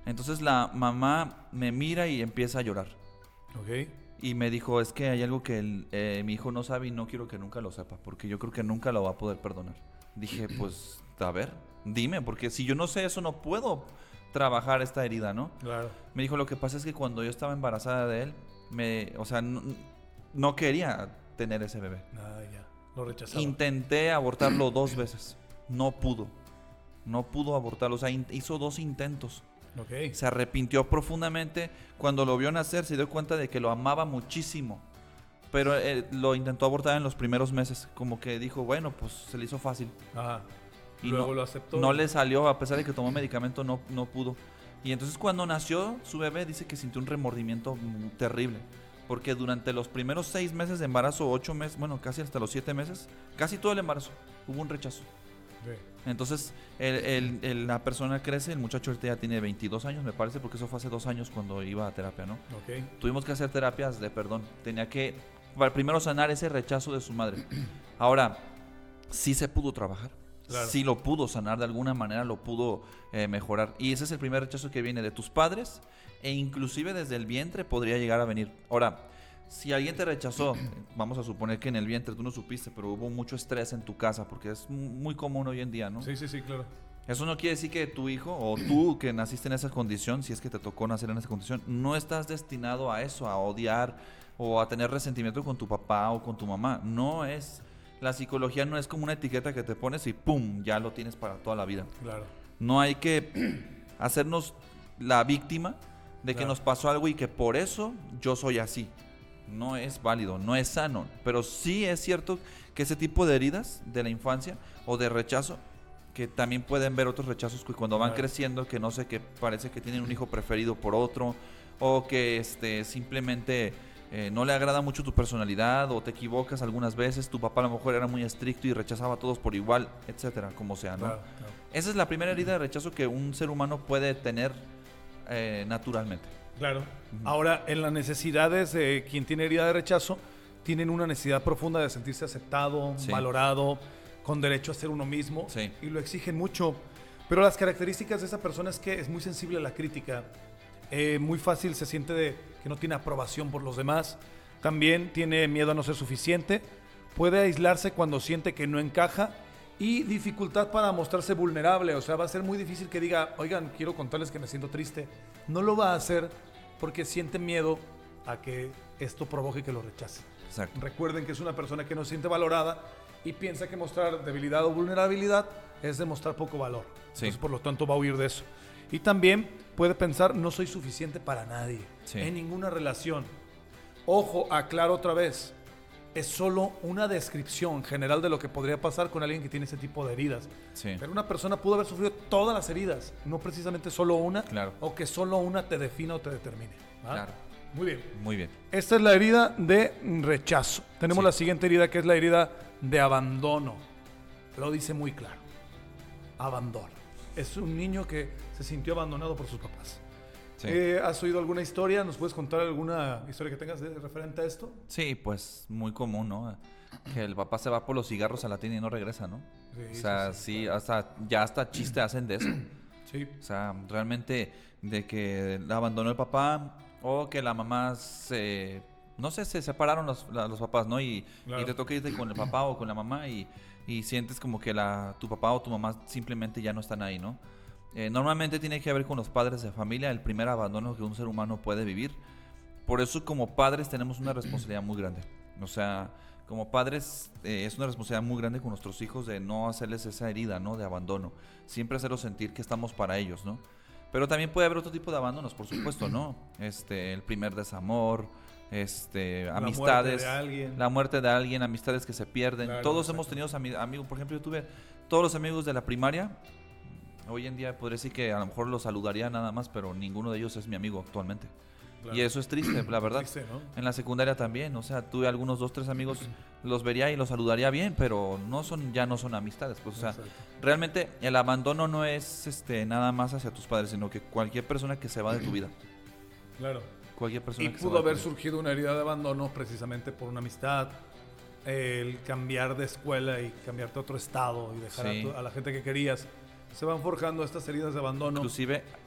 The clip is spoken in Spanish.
Entonces la mamá me mira y empieza a llorar. Ok. Y me dijo, es que hay algo que mi hijo no sabe y no quiero que nunca lo sepa, porque yo creo que nunca lo va a poder perdonar. Dije, pues, a ver, dime, porque si yo no sé eso, no puedo trabajar esta herida, ¿no? Claro. Me dijo, lo que pasa es que cuando yo estaba embarazada de él, o sea, no quería tener ese bebé. Ah, ya. Lo rechazaba. Intenté abortarlo 2 veces, no pudo abortarlo, o sea, hizo 2 intentos. Ok. Se arrepintió profundamente. Cuando lo vio nacer se dio cuenta de que lo amaba muchísimo. Pero lo intentó abortar en los primeros meses. Como que dijo, bueno, pues se le hizo fácil. Ajá. Y Luego no, lo aceptó. no le salió, a pesar de que tomó medicamento, no pudo. Y entonces cuando nació su bebé dice que sintió un remordimiento terrible. Porque durante los primeros 6 meses de embarazo, 8 meses, bueno, casi hasta los 7 meses, casi todo el embarazo, hubo un rechazo. Sí. Entonces la persona crece, el muchacho ahorita ya tiene 22 años, me parece, porque eso fue hace 2 años cuando iba a terapia, ¿no? Ok. Tuvimos que hacer terapias de perdón. Tenía que, para primero sanar ese rechazo de su madre. Ahora, sí se pudo trabajar. Claro. Sí lo pudo sanar de alguna manera, lo pudo mejorar. Y ese es el primer rechazo que viene de tus padres e inclusive desde el vientre podría llegar a venir. Ahora, si alguien te rechazó, vamos a suponer que en el vientre tú no supiste, pero hubo mucho estrés en tu casa, porque es muy común hoy en día, ¿no? Sí, claro. Eso no quiere decir que tu hijo o tú que naciste en esa condición, si es que te tocó nacer en esa condición, no estás destinado a eso, a odiar o a tener resentimiento con tu papá o con tu mamá. No es. La psicología no es como una etiqueta que te pones y ¡pum! Ya lo tienes para toda la vida. Claro. No hay que hacernos la víctima de que Claro. nos pasó algo y que por eso yo soy así. No es válido, no es sano. Pero sí es cierto que ese tipo de heridas de la infancia o de rechazo, que también pueden ver otros rechazos que cuando van Claro. creciendo, que no sé, que parece que tienen un hijo preferido por otro, o que simplemente no le agrada mucho tu personalidad, o te equivocas algunas veces, tu papá a lo mejor era muy estricto y rechazaba a todos por igual, etcétera, como sea, ¿no? Claro. Esa es la primera herida de rechazo que un ser humano puede tener naturalmente. Claro. Ahora, en las necesidades de quien tiene herida de rechazo, tienen una necesidad profunda de sentirse aceptado, Sí. valorado, con derecho a ser uno mismo, Sí. y lo exigen mucho. Pero las características de esa persona es que es muy sensible a la crítica, muy fácil se siente que no tiene aprobación por los demás, también tiene miedo a no ser suficiente, puede aislarse cuando siente que no encaja y dificultad para mostrarse vulnerable. O sea, va a ser muy difícil que diga, oigan, quiero contarles que me siento triste. No lo va a hacer porque siente miedo a que esto provoque que lo rechace. Exacto. Recuerden que es una persona que no se siente valorada y piensa que mostrar debilidad o vulnerabilidad es demostrar poco valor. Sí. Entonces, por lo tanto, va a huir de eso. Y también puede pensar, no soy suficiente para nadie, Sí. en ninguna relación. Ojo, aclaro otra vez, es solo una descripción general de lo que podría pasar con alguien que tiene ese tipo de heridas. Sí. Pero una persona pudo haber sufrido todas las heridas, no precisamente solo una, Claro. o que solo una te defina o te determine. ¿va? Claro. Muy bien. Muy bien. Esta es la herida de rechazo. Tenemos Sí. la siguiente herida, que es la herida de abandono. Lo dice muy claro. Abandono. Es un niño que se sintió abandonado por sus papás. Sí. ¿Has oído alguna historia? ¿Nos puedes contar alguna historia que tengas referente a esto? Sí, pues muy común, ¿no? Que el papá se va por los cigarros a la tienda y no regresa, ¿no? Sí, O sea, sí, hasta chiste hacen de eso. Sí. O sea, realmente de que abandonó el papá o que la mamá no sé, se separaron los papás, ¿no? Claro. Y te toca irte con el papá o con la mamá y sientes como que tu papá o tu mamá simplemente ya no están ahí, ¿no? Normalmente tiene que ver con los padres de familia, el primer abandono que un ser humano puede vivir. Por eso como padres tenemos una responsabilidad muy grande. O sea, como padres es una responsabilidad muy grande con nuestros hijos de no hacerles esa herida, ¿no? De abandono. Siempre hacerlos sentir que estamos para ellos, ¿no? Pero también puede haber otro tipo de abandonos, por supuesto, ¿no? El primer desamor, amistades, la muerte de alguien, amistades que se pierden. Claro, Todos exacto. hemos tenido amigos, por ejemplo, yo tuve todos los amigos de la primaria. Hoy en día podría decir que a lo mejor los saludaría nada más, pero ninguno de ellos es mi amigo actualmente. Claro. Y eso es triste, la verdad. Triste, ¿no? En la secundaria también, o sea, tuve algunos 2, 3 amigos, los vería y los saludaría bien, pero ya no son amistades. Pues, o sea, Exacto. realmente el abandono no es nada más hacia tus padres, sino que cualquier persona que se va de tu vida. Claro. Cualquier persona Y que se va pudo de tu haber vida. surgido una herida de abandono precisamente por una amistad, el cambiar de escuela y cambiarte a otro estado y dejar Sí. a la gente que querías. Se van forjando estas heridas de abandono. Inclusive